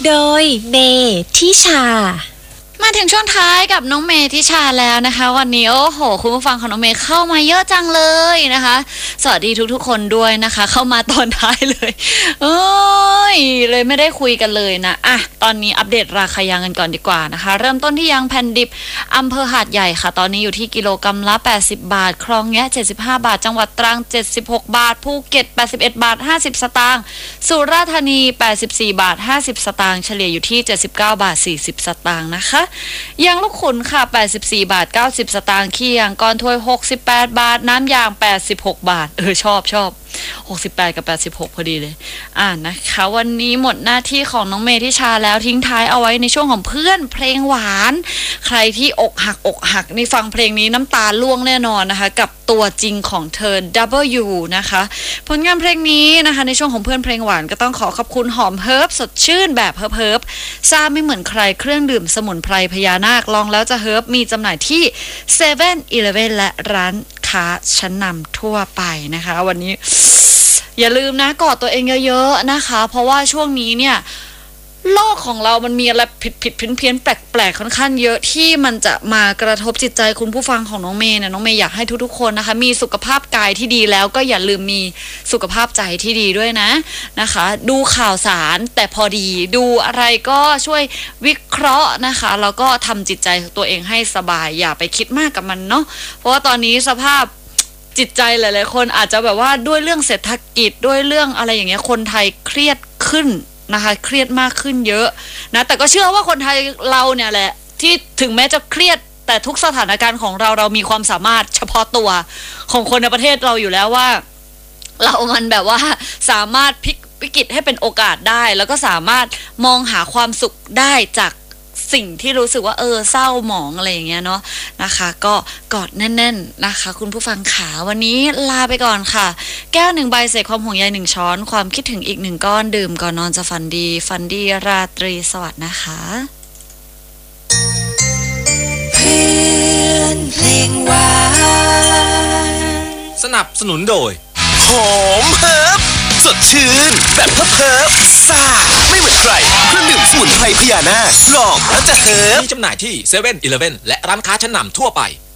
โดยเมทิชามาถึงช่วงท้ายกับน้องเมทิชาแล้วนะคะวันนี้โอ้โหคุณผู้ฟังของน้องเมเข้ามาเยอะจังเลยนะคะสวัสดีทุกๆคนด้วยนะคะเข้ามาตอนท้ายเลยโอ้ยเลยไม่ได้คุยกันเลยนะอ่ะตอนนี้อัปเดตราคายางกันก่อนดีกว่านะคะเริ่มต้นที่ยางแผ่นดิบอำเภอหาดใหญ่ค่ะตอนนี้อยู่ที่กิโลกรัมละ80 บาทคลองแงะ75 บาทจังหวัดตรัง76 บาทภูเก็ต81 บาท50 สตางค์สุราษฎร์ธานี84 บาท50 สตางค์เฉลี่ยอยู่ที่79 บาท40 สตางค์นะคะยางลูกขุนค่ะ84 บาท90 สตางค์ขี้ยางก้อนถ้วย68 บาทน้ำยาง86 บาทชอบ68กับ86พอดีเลยนะคะวันนี้หมดหน้าที่ของน้องเมทิชาแล้วทิ้งท้ายเอาไว้ในช่วงของเพื่อนเพลงหวานใครที่อกหักนี่ฟังเพลงนี้น้ำตาล่วงแน่นอนนะคะกับตัวจริงของเธอ W นะคะผลงานเพลงนี้นะคะในช่วงของเพื่อนเพลงหวานก็ต้องขอบคุณหอมเฮิร์บสดชื่นแบบเฮิร์บซ่าไม่เหมือนใครเครื่องดื่มสมุนไพรพญานาคลองแล้วจะเฮิร์บมีจำหน่ายที่ 7-Eleven และร้านค้าชั้นนำทั่วไปนะคะวันนี้อย่าลืมนะกอดตัวเองเยอะๆนะคะเพราะว่าช่วงนี้เนี่ยโลกของเรามันมีอะไรผิดเพี้ยนแปลกๆค่อนข้างเยอะที่มันจะมากระทบจิตใจคุณผู้ฟังของน้องเมย์เนี่ยน้องเมย์อยากให้ทุกๆคนนะคะมีสุขภาพกายที่ดีแล้วก็อย่าลืมมีสุขภาพใจที่ดีด้วยนะคะดูข่าวสารแต่พอดีดูอะไรก็ช่วยวิเคราะห์นะคะแล้วก็ทำจิตใจตัวเองให้สบายอย่าไปคิดมากกับมันเนาะเพราะว่าตอนนี้สภาพจิตใจหลายๆคนอาจจะแบบว่าด้วยเรื่องเศรษฐกิจด้วยเรื่องอะไรอย่างเงี้ยคนไทยเครียดขึ้นนะคะเครียดมากขึ้นเยอะนะแต่ก็เชื่อว่าคนไทยเราเนี่ยแหละที่ถึงแม้จะเครียดแต่ทุกสถานการณ์ของเรามีความสามารถเฉพาะตัวของคนในประเทศเราอยู่แล้วว่าเรามันแบบว่าสามารถพลิกวิกฤตให้เป็นโอกาสได้แล้วก็สามารถมองหาความสุขได้จากสิ่งที่รู้สึกว่าเศร้าหมองอะไรอย่างเงี้ยเนาะนะคะก็กอดแน่นๆนะคะคุณผู้ฟังขาวันนี้ลาไปก่อนค่ะแก้ว1 ใบเศษความห่วงใย1 ช้อนความคิดถึงอีก1 ก้อนดื่มก่อนนอนจะฝันดีราตรีสวัสดิ์นะคะเพื่อนเพลงหวานสนับสนุนโดยหอมเฮิร์บสดชื่นแบบเฮิร์บซ่าไม่เหมือนใครเครื่องดื่มสมุนไพรพญานาคลองแล้วจะเฮิร์บมีจำหน่ายที่ 7-Eleven และร้านค้าชั้นนำทั่วไป